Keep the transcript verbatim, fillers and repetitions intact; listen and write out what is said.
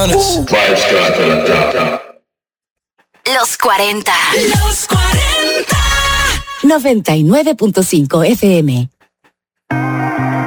Los cuarenta. Los cuarenta. noventa y nueve punto cinco F M.